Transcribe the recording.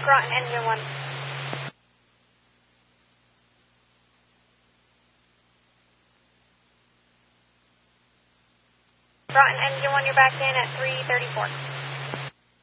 Groton, engine 1. Groton, engine 1, you're back in at 334.